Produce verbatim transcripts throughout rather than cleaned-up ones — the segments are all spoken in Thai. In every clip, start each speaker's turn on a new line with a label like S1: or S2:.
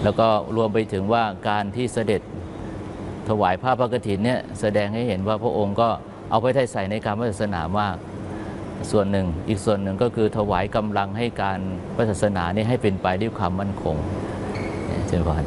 S1: แล้วก็รวมไปถึงว่าการที่เสด็จถวายผ้าพระกฐินเนี่ยแสดงให้เห็นว่าพระองค์ก็เอาพระทัยใส่ในการพระศาสนามากส่วนหนึ่งอีกส่วนหนึ่งก็คือถวายกำลังให้การพระศาสนานี้ให้เป็นไปด้วยความมั่นคงเช่นกัน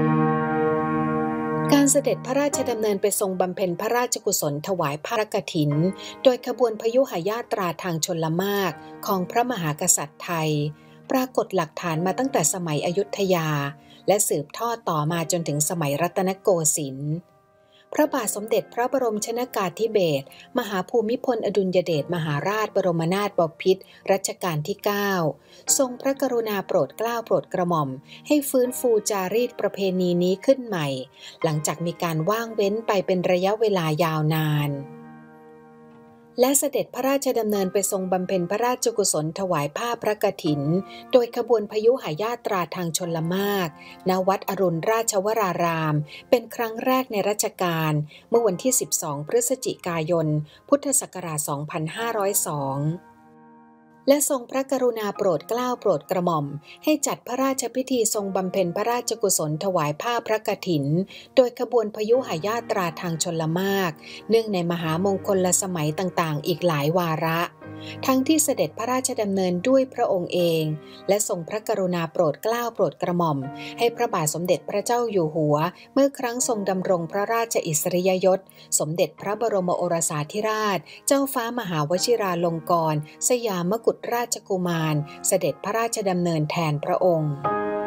S2: การเสด็จพระราชดำเนินไปทรงบำเพ็ญพระราชกุศลถวายพระกฐินโดยขบวนพยุหญาตราทางชลมารของพระมหากษัตริย์ไทยปรากฏหลักฐานมาตั้งแต่สมัยอยุธยาและสืบทอดต่อมาจนถึงสมัยรัตนโกสินทร์พระบาทสมเด็จพระบรมชนกาธิเบศรมหาภูมิพลอดุลยเดชมหาราชบรมนาถบพิตรรัชกาลที่เก้าทรงพระกรุณาโปรดเกล้าโปรดกระหม่อมให้ฟื้นฟูจารีตประเพณีนี้ขึ้นใหม่หลังจากมีการว่างเว้นไปเป็นระยะเวลายาวนานและเสด็จพระราชดำเนินไปทรงบำเพ็ญพระราชกุศลถวายผ้าพระกฐินโดยขบวนพยุหญาตราทางชลมารณวัดอรุณราชวรารามเป็นครั้งแรกในรัชกาลเมื่อวันที่สิบสองพฤศจิกายนพุทธศักราชสองพันห้าร้อยสองและทรงพระกรุณาโปรดเกล้าโปรดกระหม่อมให้จัดพระราชพิธีทรงบำเพ็ญพระราชกุศลถวายผ้าพระกฐินโดยขบวนพยุหญาตราทางชลมารเนื่องในมหามงคลสมัยต่างๆอีกหลายวาระทั้งที่เสด็จพระราชดำเนินด้วยพระองค์เองและทรงพระกรุณาโปรดเกล้าโปรดกระหม่อมให้พระบาทสมเด็จพระเจ้าอยู่หัวเมื่อครั้งทรงดำรงพระราชอิสริยยศสมเด็จพระบรมโอรสาธิราชเจ้าฟ้ามหาวชิราลงกรณ์สยามกุฎราชกุมารเสด็จพระราชดำเนินแทนพระองค์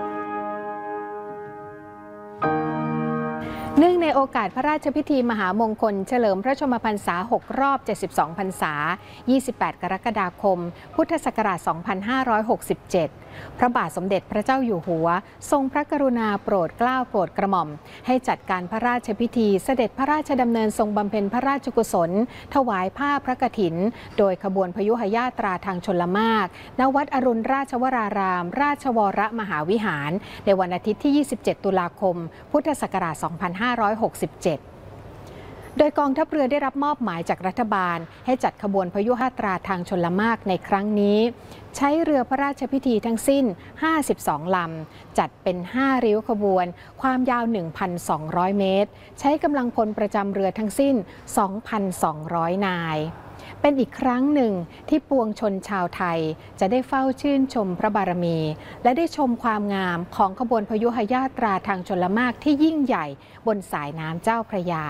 S3: เนื่องในโอกาสพระราชพิธีมหามงคลเฉลิมพระชนมพรรษาหกรอบเจ็ดสิบสองพรรษายี่สิบแปดกรกฎาคมพุทธศักราชสองพันห้าร้อยหกสิบเจ็ดพระบาทสมเด็จพระเจ้าอยู่หัวทรงพระกรุณาโปรดเกล้าโปรดกระหม่อมให้จัดการพระราชพิธีเสด็จพระราชดำเนินทรงบำเพ็ญพระราชกุศลถวายผ้าพระกฐินโดยขบวนพยุหญาตราทางชลมารณวัดอรุณราชวรารามราชวรมหาวิหารในวันอาทิตย์ที่ยี่สิบเจ็ดตุลาคมพุทธศักราชสองพันห้าร้อยหกสิบเจ็ดโดยกองทัพเรือได้รับมอบหมายจากรัฐบาลให้จัดขบวนพยุหญาตราทางชลมารในครั้งนี้ใช้เรือพระราชพิธีทั้งสิ้นห้าสิบสองลำจัดเป็นห้าริ้วขบวนความยาว หนึ่งพันสองร้อย เมตรใช้กำลังพลประจำเรือทั้งสิ้น สองพันสองร้อย นายเป็นอีกครั้งหนึ่งที่ปวงชนชาวไทยจะได้เฝ้าชื่นชมพระบารมีและได้ชมความงามของขบวนพยุหญาตราทางชลมารที่ยิ่งใหญ่บนสายน้ำเจ้าพระยา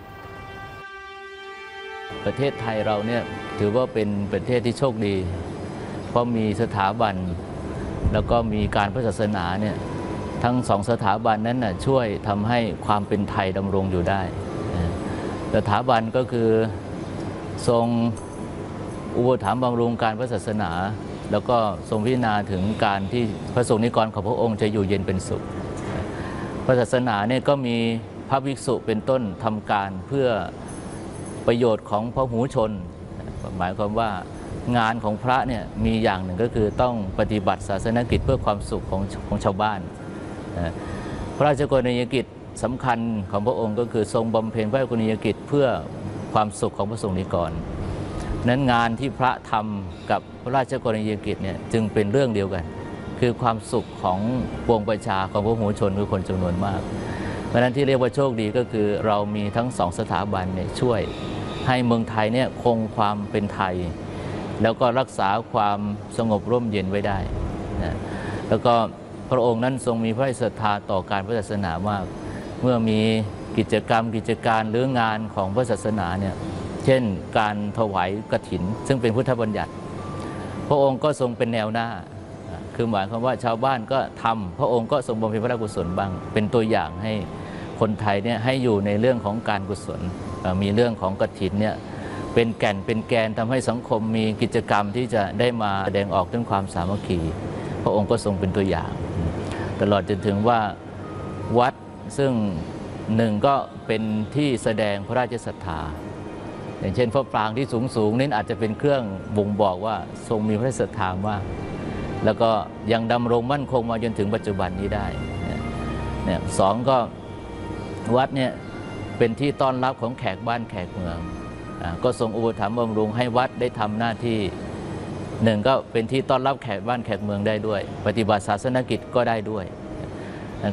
S1: ประเทศไทยเราเนี่ยถือว่าเป็นประเทศที่โชคดีเพราะมีสถาบันแล้วก็มีการพระศาสนาเนี่ยทั้งสองสถาบันนั้นน่ะช่วยทำให้ความเป็นไทยดำรงอยู่ได้สถาบันก็คือทรงอุปถัมภ์บำรุงการพระศาสนาแล้วก็ทรงพิจารณาถึงการที่พระสงฆ์นิกรของพระองค์จะอยู่เย็นเป็นสุขพระศาสนาเนี่ยก็มีพระภิกษุเป็นต้นทำการเพื่อประโยชน์ของพหุชนหมายความว่างานของพระเนี่ยมีอย่างหนึ่งก็คือต้องปฏิบัติศาสนกิจเพื่อความสุขของของชาวบ้านพระราชกรณียกิจสำคัญของพระองค์ก็คือทรงบำเพ็ญพระราชกรณียกิจเพื่อความสุขของพระสงฆ์นิกรนั้นงานที่พระทำกับพระราชกรณียกิจเนี่ยจึงเป็นเรื่องเดียวกันคือความสุขของปวงประชาของพหุชนคือคนจำนวนมากเพราะฉะนั้นที่เรียกว่าโชคดีก็คือเรามีทั้งสองสถาบันเนี่ยช่วยให้เมืองไทยเนี่ยคงความเป็นไทยแล้วก็รักษาความสงบร่มเย็นไว้ได้นะแล้วก็พระองค์นั้นทรงมีพระศรัทธาต่อการพระศาสนามากเมื่อมีกิจกรรมกิจการหรืองานของพระศาสนาเนี่ยเช่นการถวายกฐินซึ่งเป็นพุทธบัญญัติพระองค์ก็ทรงเป็นแนวหน้าคือหมายความว่าชาวบ้านก็ทำพระองค์ก็ทรงบำเพ็ญพระราชกุศลบ้างเป็นตัวอย่างให้คนไทยเนี่ยให้อยู่ในเรื่องของการกุศลมีเรื่องของกฐินเนี่ยเป็นแก่นเป็นแกนทำให้สังคมมีกิจกรรมที่จะได้มาแสดงออกถึงความสามัคคีพระองค์ก็ทรงเป็นตัวอย่างตลอดจนถึงว่าวัดซึ่งหนึ่งก็เป็นที่แสดงพระราชศรัทธาอย่างเช่นพระปรางที่สูงสูงนี่อาจจะเป็นเครื่องบ่งบอกว่าทรงมีพระศรัทธามากแล้วก็ยังดำรงมั่นคงมาจนถึงปัจจุบันนี้ได้เนี่ยสองก็วัดเนี่ยเป็นที่ต้อนรับของแขกบ้านแขกเมืองก็ทรงอุปถัมภ์บำรุงให้วัดได้ทำหน้าที่หนึ่งก็เป็นที่ต้อนรับแขกบ้านแขกเมืองได้ด้วยปฏิบัติศาสนกิจก็ได้ด้วย